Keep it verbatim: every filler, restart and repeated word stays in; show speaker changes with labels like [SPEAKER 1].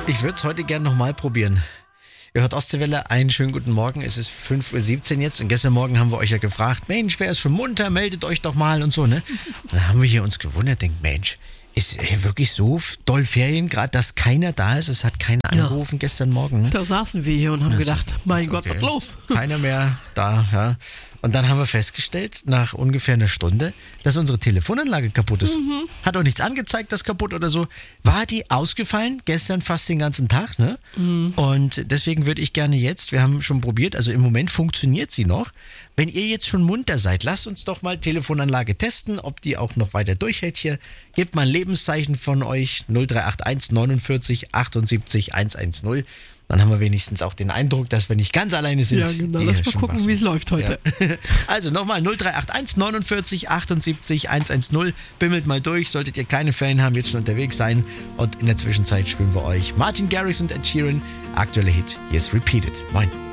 [SPEAKER 1] Ich würde es heute gerne nochmal probieren. Ihr hört Ostseewelle, einen schönen guten Morgen. Es ist fünf Uhr siebzehn jetzt und gestern Morgen haben wir euch ja gefragt, Mensch, wer ist schon munter, meldet euch doch mal und so, ne? Und dann haben wir hier uns gewundert, denkt, Mensch, ist hier wirklich so doll Ferien gerade, dass keiner da ist? Es hat keiner
[SPEAKER 2] Ja.
[SPEAKER 1] angerufen gestern Morgen, ne?
[SPEAKER 2] Da saßen wir hier und haben gedacht, mein Gott,
[SPEAKER 1] Okay.
[SPEAKER 2] was los?
[SPEAKER 1] Keiner mehr da, ja. Und dann haben wir festgestellt, nach ungefähr einer Stunde, dass unsere Telefonanlage kaputt ist.
[SPEAKER 2] Mhm.
[SPEAKER 1] Hat auch nichts angezeigt, dass kaputt oder so. War die ausgefallen, gestern fast den ganzen Tag, ne?
[SPEAKER 2] Mhm.
[SPEAKER 1] Und deswegen würde ich gerne jetzt, wir haben schon probiert, also im Moment funktioniert sie noch. Wenn ihr jetzt schon munter seid, lasst uns doch mal Telefonanlage testen, ob die auch noch weiter durchhält hier. Gebt mal ein Lebenszeichen von euch, null drei acht eins neunundvierzig achtundsiebzig hundertzehn. Dann haben wir wenigstens auch den Eindruck, dass wir nicht ganz alleine sind.
[SPEAKER 2] Ja, genau.
[SPEAKER 1] die
[SPEAKER 2] Lass
[SPEAKER 1] hier
[SPEAKER 2] mal
[SPEAKER 1] schon
[SPEAKER 2] gucken,
[SPEAKER 1] wach
[SPEAKER 2] wie es
[SPEAKER 1] sind.
[SPEAKER 2] läuft heute.
[SPEAKER 1] Ja. Also nochmal null drei acht eins neunundvierzig achtundsiebzig hundertzehn. Bimmelt mal durch, solltet ihr keine Ferien haben, jetzt schon unterwegs sein. Und in der Zwischenzeit spielen wir euch Martin Garrix und Ed Sheeran. Aktuelle Hit, hier ist Repeated. Moin.